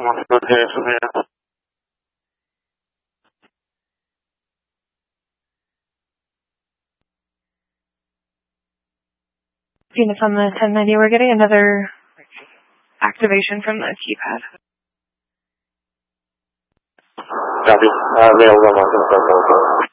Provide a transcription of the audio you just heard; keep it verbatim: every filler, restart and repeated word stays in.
Phoenix on the ten ninety, we're getting another activation from the keypad. Copy. Uh, mail one one.